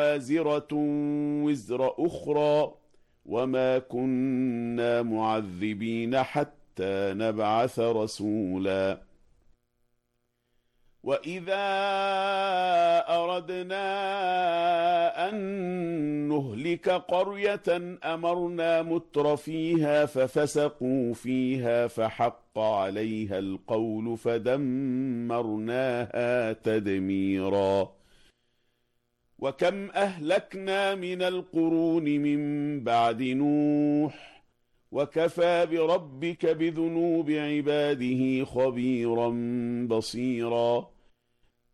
وازرة وزر أخرى وما كنا معذبين حتى نبعث رسولا. وإذا أردنا أن نهلك قرية أمرنا مترفيها ففسقوا فيها فحق عليها القول فدمرناها تدميرا. وكم أهلكنا من القرون من بعد نوح وكفى بربك بذنوب عباده خبيرا بصيرا.